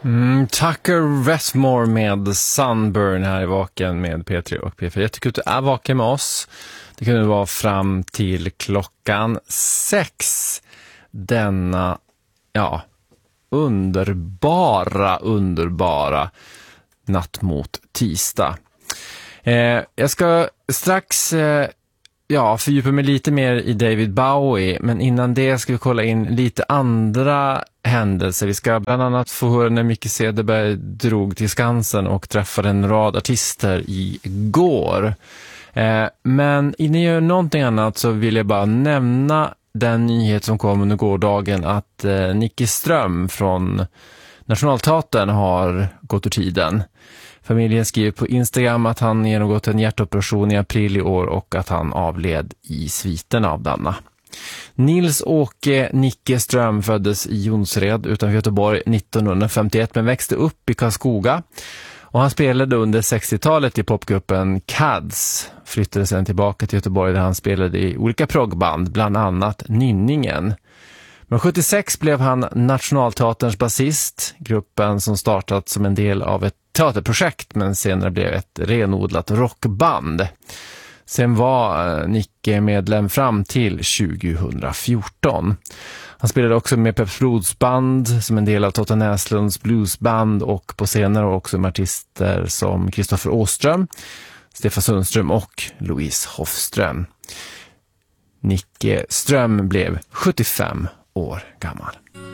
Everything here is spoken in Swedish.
Tucker Westmore med Sunburn här i Vaken med P3 och P4. Jag tycker att du är vaken med oss. Det kunde vara fram till klockan 6 denna, underbara natt mot tisdag. Jag ska strax fördjupa mig lite mer i David Bowie, men innan det ska vi kolla in lite andra händelser. Vi ska bland annat få höra när Micke Cederberg drog till Skansen och träffade en rad artister igår. Men innan jag gör någonting annat så vill jag bara nämna den nyhet som kom under gårdagen att Nicke Ström från Nationalteatern har gått ur tiden. Familjen skriver på Instagram att han genomgått en hjärtoperation i april i år och att han avled i sviten av denna. Nils-Åke Nicke Ström föddes i Jonsered utanför Göteborg 1951 men växte upp i Karlskoga. Och han spelade under 60-talet i popgruppen Cads. Flyttade sedan tillbaka till Göteborg där han spelade i olika proggband, bland annat Nynningen. Men 76 blev han Nationalteaterns basist, gruppen som startat som en del av ett teaterprojekt men senare blev ett renodlat rockband. Sen var Nicke medlem fram till 2014. Han spelade också med Peps Blodsband som en del av Totta Näslunds bluesband och på senare också med artister som Kristoffer Åström, Stefan Sundström och Louise Hofström. Nicke Ström blev 75 år gammal.